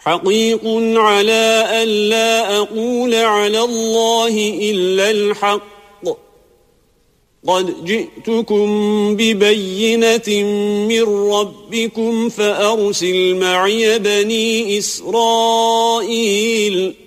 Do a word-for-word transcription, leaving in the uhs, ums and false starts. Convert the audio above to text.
حقيق على ألا أقول على الله إلا الحق قد جئتكم ببينة من ربكم فأرسل معي بني إسرائيل